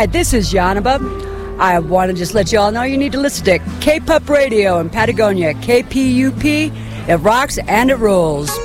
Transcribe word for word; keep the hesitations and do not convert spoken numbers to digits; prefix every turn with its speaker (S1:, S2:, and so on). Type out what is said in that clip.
S1: Hi, this is Yanaba. I want to just let you all know you need to listen to K-Pup Radio in Patagonia. K P U P, it rocks and it rules.